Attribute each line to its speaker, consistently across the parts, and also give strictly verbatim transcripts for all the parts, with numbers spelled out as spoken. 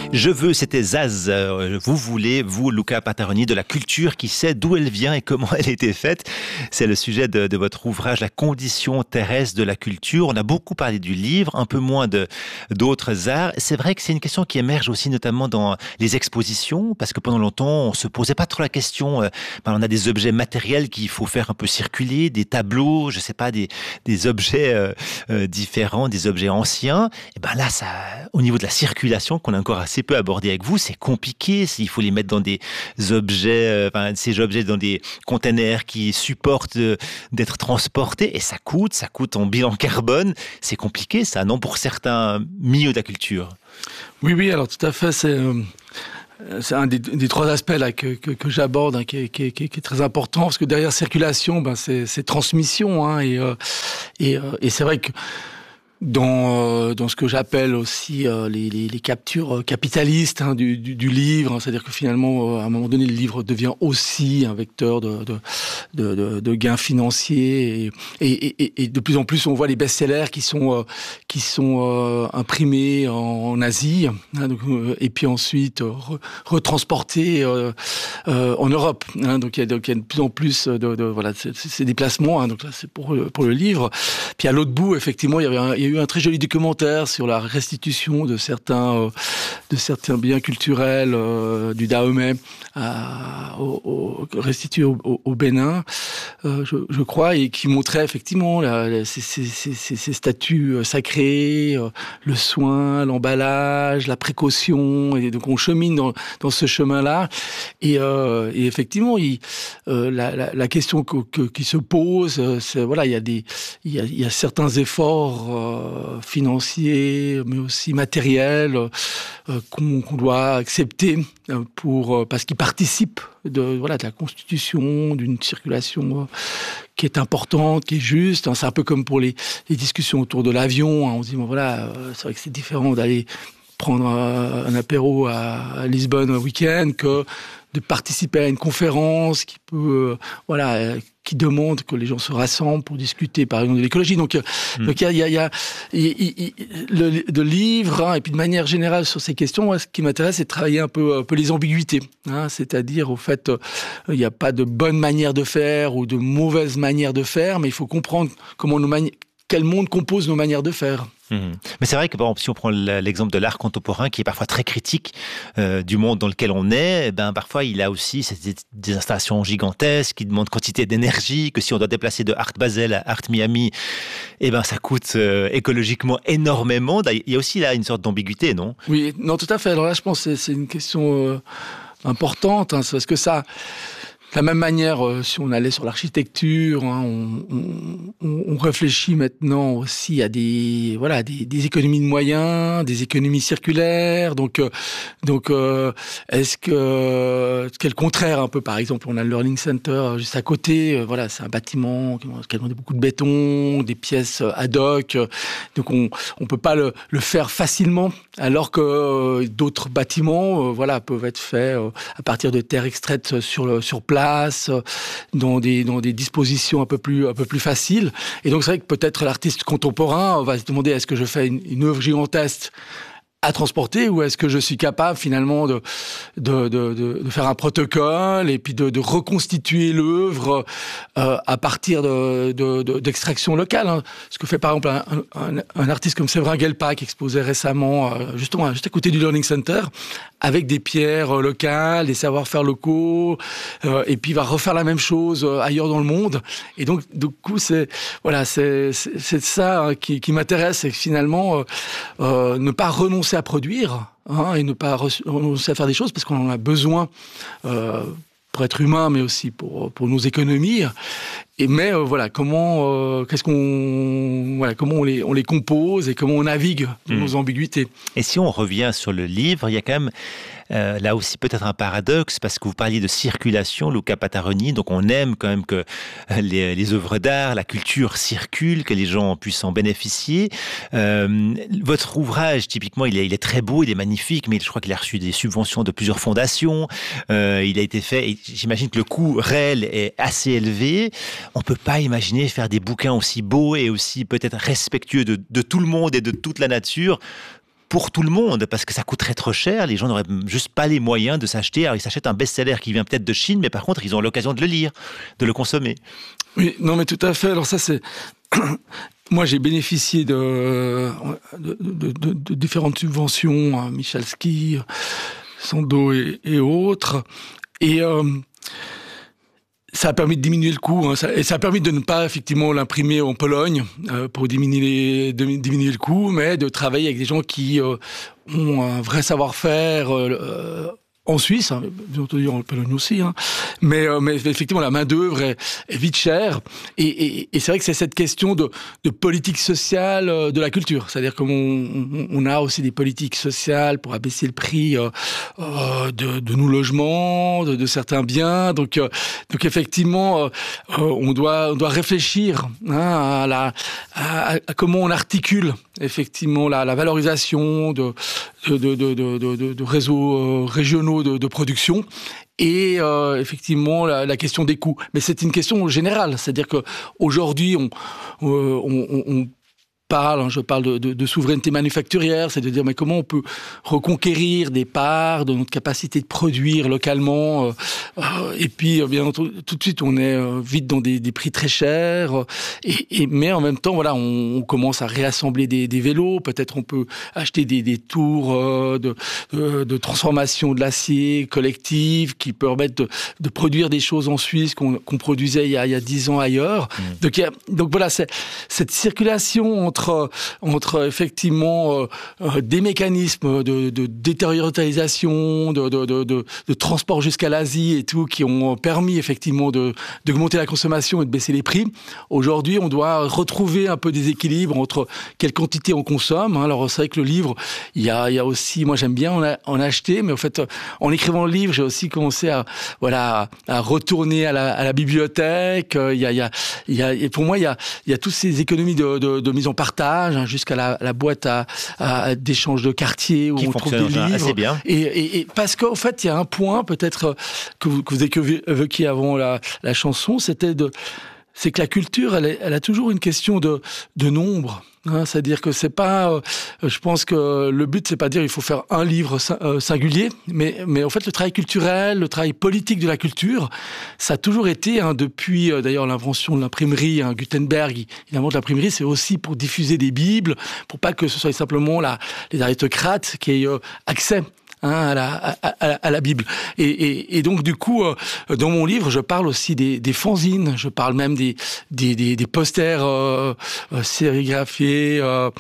Speaker 1: Je veux, c'était Zaz. Vous voulez, vous, Luca Pataroni, de la culture qui sait d'où elle vient et comment elle a été faite. C'est le sujet de, de votre ouvrage, La condition terrestre de la culture. On a beaucoup parlé du livre, un peu moins de, d'autres arts. C'est vrai que c'est une question qui émerge aussi notamment dans les expositions, parce que pendant longtemps, on se posait pas trop la question. Euh, ben, on a des objets matériels qu'il faut faire un peu circuler, des tableaux, je sais pas, des, des objets euh, euh, différents, des objets anciens. Et ben là, ça, au niveau de la circulation, qu'on a encore assez peu abordé avec vous, c'est compliqué. Il faut les mettre dans des objets, euh, enfin, ces objets dans des containers qui supportent euh, d'être transportés, et ça coûte, ça coûte en bilan carbone. C'est compliqué, ça, non, pour certains milieux de la culture.
Speaker 2: Oui, oui, alors tout à fait, c'est... Euh... C'est un des, des trois aspects là que, que, que j'aborde, hein, qui, est, qui, est, qui est très important, parce que derrière circulation, ben c'est, c'est transmission, hein, et, euh, et, euh, et c'est vrai que dans, euh, dans ce que j'appelle aussi euh, les, les, les captures capitalistes, hein, du, du, du livre, hein, c'est-à-dire que finalement, euh, à un moment donné, le livre devient aussi un vecteur de, de, de, de, de gains financiers, et, et, et, et de plus en plus, on voit les best-sellers qui sont euh, qui sont euh, imprimés en, en Asie, hein, donc, euh, et puis ensuite euh, re, retransportés euh, euh, en Europe. Hein, donc il y a donc il y a de plus en plus de, de voilà ces, ces déplacements. Hein, donc là, c'est pour pour le livre. Puis à l'autre bout, effectivement, il y avait un, il y a eu un très joli documentaire sur la restitution de certains euh, de certains biens culturels euh, du Dahomey à, au, au, restitués au, au, au Bénin, euh, je, je crois, et qui montrait effectivement la, la, ces, ces, ces, ces statues sacrées, euh, le soin, l'emballage, la précaution, et donc on chemine dans, dans ce chemin-là, et, euh, et effectivement, il, euh, la, la, la question que, que, qui se pose, c'est voilà, il y a des, il y a, il y a certains efforts euh, financiers, mais aussi matériels, euh, qu'on, qu'on doit accepter pour parce qu'ils participent de voilà de la constitution d'une circulation qui est importante, qui est juste. C'est un peu comme pour les, les discussions autour de l'avion. On se dit bon voilà, c'est vrai que c'est différent d'aller prendre un apéro à Lisbonne un week-end que de participer à une conférence qui peut, euh, voilà, qui demande que les gens se rassemblent pour discuter, par exemple, de l'écologie. Donc, mmh. donc il y a, il y a, il y a il, il, le, le livre, hein, et puis de manière générale sur ces questions, moi, ce qui m'intéresse, c'est de travailler un peu, un peu les ambiguïtés, hein, c'est-à-dire, au fait, euh, il n'y a pas de bonne manière de faire ou de mauvaise manière de faire, mais il faut comprendre comment nos mani- quel monde compose nos manières de faire.
Speaker 1: Mmh. Mais c'est vrai que, par exemple, si on prend l'exemple de l'art contemporain, qui est parfois très critique euh, du monde dans lequel on est, ben parfois il a aussi des, des installations gigantesques qui demandent quantité d'énergie, que si on doit déplacer de Art Basel à Art Miami, eh ben ça coûte euh, écologiquement énormément. Il y a aussi là une sorte d'ambiguïté, non ?
Speaker 2: Oui, non, tout à fait. Alors là, je pense que c'est, c'est une question euh, importante, hein, parce que ça... De la même manière, euh, si on allait sur l'architecture, hein, on, on, on réfléchit maintenant aussi à des voilà des, des économies de moyens, des économies circulaires. Donc euh, donc euh, est-ce que quel contraire un peu, par exemple, on a le Learning Center juste à côté. Euh, voilà, c'est un bâtiment qui a demandé beaucoup de béton, des pièces ad hoc. Euh, donc on on peut pas le, le faire facilement, alors que euh, d'autres bâtiments, euh, voilà, peuvent être faits euh, à partir de terres extraites sur le sur place, dans des dans des dispositions un peu plus un peu plus faciles. Et donc c'est vrai que peut-être l'artiste contemporain va se demander, est-ce que je fais une, une œuvre gigantesque à transporter, ou est-ce que je suis capable finalement de de de, de, de faire un protocole et puis de, de reconstituer l'œuvre euh, à partir de, de, de d'extraction locale, hein. Ce que fait par exemple un, un, un artiste comme Séverin Guelpa, qui exposait récemment euh, justement juste à côté du Learning Center, avec des pierres locales, des savoir-faire locaux, euh, et puis il va refaire la même chose ailleurs dans le monde. Et donc du coup c'est voilà c'est c'est, c'est ça, hein, qui, qui m'intéresse, c'est que finalement euh, euh, ne pas renoncer à produire, hein, et ne pas renoncer à faire des choses parce qu'on en a besoin euh, pour être humain, mais aussi pour pour nos économies. Et mais euh, voilà, comment euh, qu'est-ce qu'on voilà comment on les on les compose et comment on navigue dans mmh. nos ambiguïtés.
Speaker 1: Et si on revient sur le livre, il y a quand même euh, là aussi peut-être un paradoxe, parce que vous parliez de circulation, Luca Pataroni, donc on aime quand même que les, les œuvres d'art, la culture circule, que les gens puissent en bénéficier. Euh, votre ouvrage, typiquement, il est, il est très beau, il est magnifique, mais je crois qu'il a reçu des subventions de plusieurs fondations. Euh, il a été fait, et j'imagine que le coût réel est assez élevé. On peut pas imaginer faire des bouquins aussi beaux et aussi peut-être respectueux de, de tout le monde et de toute la nature pour tout le monde, parce que ça coûterait trop cher, les gens n'auraient juste pas les moyens de s'acheter. Alors ils s'achètent un best-seller qui vient peut-être de Chine, mais par contre ils ont l'occasion de le lire, de le consommer.
Speaker 2: Oui, non mais tout à fait. Alors ça c'est... Moi, j'ai bénéficié de, de, de, de, de différentes subventions, hein, Michalski, Sando et, et autres. Et euh, ça a permis de diminuer le coût. Hein, ça, et ça a permis de ne pas, effectivement, l'imprimer en Pologne euh, pour diminuer, les, de, diminuer le coût, mais de travailler avec des gens qui euh, ont un vrai savoir-faire euh, en Suisse, hein, bien entendu en Pologne aussi, hein, mais, euh, mais effectivement la main d'œuvre est, est vite chère, et, et, et c'est vrai que c'est cette question de, de politique sociale euh, de la culture, c'est-à-dire qu'on on, on a aussi des politiques sociales pour abaisser le prix euh, euh, de, de nos logements, de, de certains biens, donc, euh, donc effectivement euh, on doit on doit réfléchir hein, à, la, à, à comment on articule effectivement la, la valorisation de de, de, de, de, de, de réseaux euh, régionaux de, de production et euh, effectivement la, la question des coûts. Mais c'est une question générale, c'est-à-dire que aujourd'hui on, euh, on, on, on parle, hein, je parle de, de, de souveraineté manufacturière, c'est de dire mais comment on peut reconquérir des parts de notre capacité de produire localement euh, euh, et puis bien entendu tout de suite on est euh, vite dans des, des prix très chers euh, et, et mais en même temps voilà on, on commence à réassembler des, des vélos, peut-être on peut acheter des, des tours euh, de, de, de transformation de l'acier collective qui permettent de, de produire des choses en Suisse qu'on, qu'on produisait il y a il y a dix ans ailleurs. Mmh. Donc il y a, donc voilà c'est, cette circulation entre Entre, entre effectivement euh, des mécanismes de, de détériorisation, de, de, de, de, de transport jusqu'à l'Asie et tout, qui ont permis effectivement de, d'augmenter la consommation et de baisser les prix. Aujourd'hui, on doit retrouver un peu des équilibres entre quelle quantité on consomme. Alors c'est vrai que le livre, il y a, il y a aussi, moi j'aime bien en, a, en acheter, mais en fait, en écrivant le livre, j'ai aussi commencé à, voilà, à retourner à la, à la bibliothèque. Il y a, il y a, il y a, et pour moi, il y a, il y a toutes ces économies de, de, de mise en partage, hein, jusqu'à la, la boîte à, à d'échange de quartier où
Speaker 1: qui
Speaker 2: on trouve des livres.
Speaker 1: Assez bien.
Speaker 2: Et, et, et parce qu'en fait, il y a un point peut-être que vous, que vous évoquiez avant la, la chanson, c'était de, c'est que la culture, elle, est, elle a toujours une question de, de nombre. Hein, c'est-à-dire que c'est pas, euh, je pense que le but c'est pas de dire il faut faire un livre euh, singulier, mais mais en fait le travail culturel, le travail politique de la culture, ça a toujours été hein, depuis euh, d'ailleurs l'invention de l'imprimerie, hein, Gutenberg, il, il invente l'imprimerie, c'est aussi pour diffuser des bibles, pour pas que ce soit simplement la, les aristocrates qui aient euh, accès. Hein, à, la, à, à, à la Bible. Et, et, et donc, du coup, euh, dans mon livre, je parle aussi des, des fanzines, je parle même des, des, des, des posters euh, euh, sérigraphiés euh,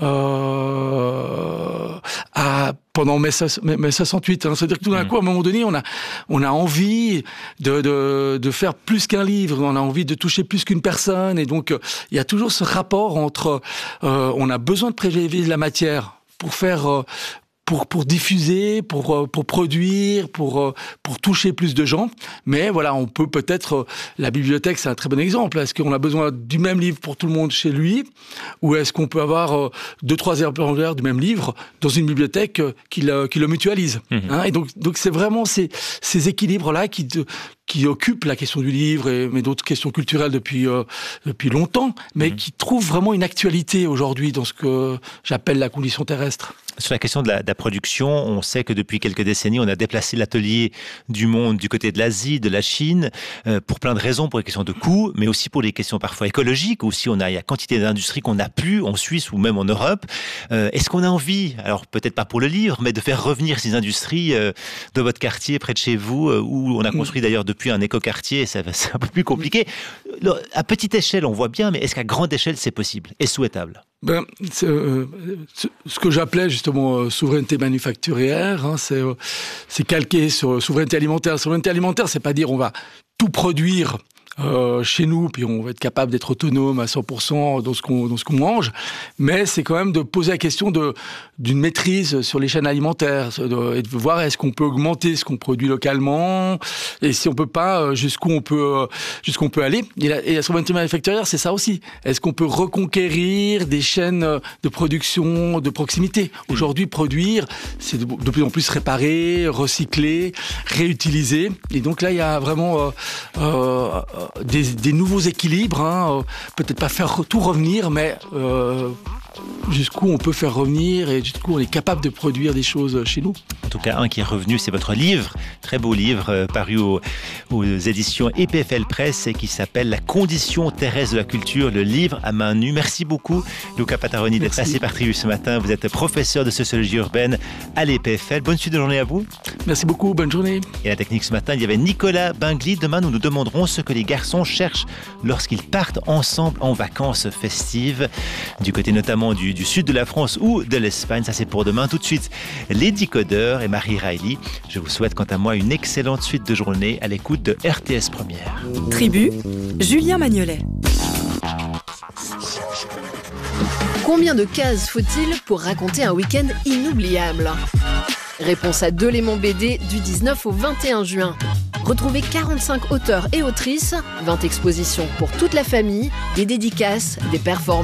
Speaker 2: euh, à, pendant mai, mai soixante-huit. Hein. C'est-à-dire que tout d'un mmh. coup, à un moment donné, on a, on a envie de, de, de faire plus qu'un livre, on a envie de toucher plus qu'une personne. Et donc, il y a toujours ce rapport entre... Euh, on a besoin de prélever de la matière pour faire... Euh, Pour, pour diffuser, pour, pour produire, pour, pour toucher plus de gens. Mais voilà, on peut peut-être... La bibliothèque, c'est un très bon exemple. Est-ce qu'on a besoin du même livre pour tout le monde chez lui? Ou est-ce qu'on peut avoir deux, trois exemplaires du même livre dans une bibliothèque qui le, qui le mutualise? Mmh. Hein, et donc, donc c'est vraiment ces, ces équilibres-là qui... De, qui occupe la question du livre, et, mais d'autres questions culturelles depuis, euh, depuis longtemps, mais mmh. qui trouvent vraiment une actualité aujourd'hui dans ce que j'appelle la condition terrestre.
Speaker 1: Sur la question de la, de la production, on sait que depuis quelques décennies, on a déplacé l'atelier du monde du côté de l'Asie, de la Chine, euh, pour plein de raisons, pour les questions de coûts, mais aussi pour des questions parfois écologiques, aussi on a, il y a quantité d'industries qu'on n'a plus en Suisse ou même en Europe. Euh, est-ce qu'on a envie, alors peut-être pas pour le livre, mais de faire revenir ces industries euh, de votre quartier, près de chez vous, euh, où on a construit mmh. d'ailleurs depuis un écoquartier, ça, c'est un peu plus compliqué. À petite échelle, on voit bien, mais est-ce qu'à grande échelle, c'est possible et souhaitable?
Speaker 2: Ben, c'est, euh, ce que j'appelais justement euh, souveraineté manufacturière, hein, c'est, euh, c'est calqué sur souveraineté alimentaire. Souveraineté alimentaire, c'est pas dire on va tout produire Euh, chez nous, puis on va être capable d'être autonome à cent pour cent dans ce qu'on, dans ce qu'on mange, mais c'est quand même de poser la question de, d'une maîtrise sur les chaînes alimentaires, de, et de voir est-ce qu'on peut augmenter ce qu'on produit localement, et si on peut pas, jusqu'où on peut, jusqu'où on peut aller. Et la, et la souveraineté manufacturière, c'est ça aussi. Est-ce qu'on peut reconquérir des chaînes de production de proximité? Aujourd'hui, produire, c'est de, de plus en plus réparer, recycler, réutiliser, et donc là, il y a vraiment euh, euh, Des, des nouveaux équilibres, hein, euh, peut-être pas faire tout revenir, mais euh, jusqu'où on peut faire revenir et jusqu'où on est capable de produire des choses chez nous.
Speaker 1: En tout cas, un qui est revenu, c'est votre livre, très beau livre, euh, paru au, aux éditions E P F L Press et qui s'appelle La condition terrestre de la culture, le livre à main nue. Merci beaucoup, Luca Pataroni, d'être passé par Tribus ce matin. Vous êtes professeur de sociologie urbaine à l'E P F L. Bonne suite de journée à vous.
Speaker 2: Merci beaucoup, bonne journée.
Speaker 1: Et à la technique ce matin, il y avait Nicolas Bingli. Demain, nous nous demanderons ce que les garçons cherchent lorsqu'ils partent ensemble en vacances festives, du côté notamment du, du sud de la France ou de l'Espagne. Ça, c'est pour demain. Tout de suite, les décodeurs et Marie Riley. Je vous souhaite, quant à moi, une excellente suite de journée à l'écoute de R T S Première.
Speaker 3: Tribu, Julien Magnolet.
Speaker 4: Combien de cases faut-il pour raconter un week-end inoubliable ? Réponse à Delémont B D du dix-neuf au vingt et un juin. Retrouvez quarante-cinq auteurs et autrices, vingt expositions pour toute la famille, des dédicaces, des performances.